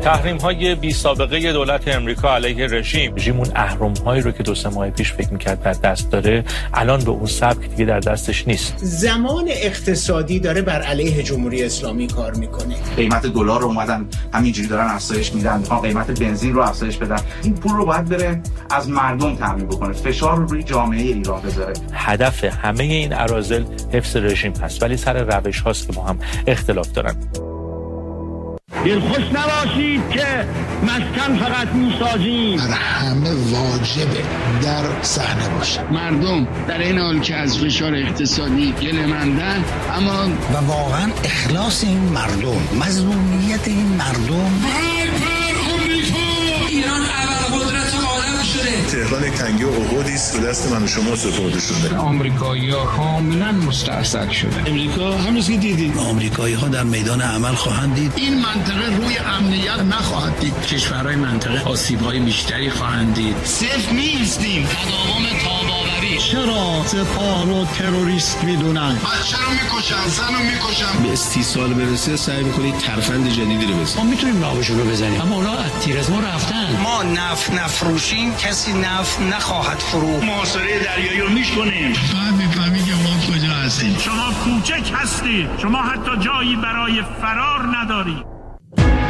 تحریم‌های بی سابقه دولت امریکا علیه رژیم اون اهرم‌هایی رو که 2-3 ماه پیش فکر می‌کرد در دست داره، الان به اون سبک دیگه در دستش نیست. زمان اقتصادی داره بر علیه جمهوری اسلامی کار میکنه. قیمت دلار رو اومدن همینجوری دارن افزایش میدن، میخوان قیمت بنزین رو افزایش بدن. این پول رو باید بره از مردم تامین بکنه، فشار رو روی جامعه ایران بذاره. هدف همه این اراذل حفظ رژیم هست، ولی سر روش هاست که با هم اختلاف دارن. دلخوش نباشید که مسکن فقط میسازیم، بر همه واجبه در صحنه باشه. مردم در این حال که از فشار اقتصادی گله‌مندن، اما و واقعا اخلاص این مردم، مظلومیت این مردم. ایران ابرقدرت عالم شده. تهران یک تنگه و عقدی است به دست من و شما سپرده شده. آمریکایی‌ها کاملا مستعصل شده. امریکا همونیست که دیدید، آمریکایی‌ها در میدان عمل خواهند دید. این منطقه روی امنیت نخواهد دید. کشورهای منطقه آسیب‌های بیشتری خواهند دید. صفر نیستیم. تداوم تاباوری. چرا سپاه رو تروریست میدونن؟ بچه رو میکشن، زن رو میکشن. به استیصال برسه سعی میکنید ترفند جدیدی رو بزنید. ما میتونیم نابشون رو بزنیم، اما اونا از تیر از ما رفتن. ما نفت نفروشیم، کسی نفت نخواهد فروخت. محاصره دریایی رو میکنیم. بعد میفهمید که ما کجا هستیم. شما کوچک هستید، شما حتی جایی برای فرار ندارید.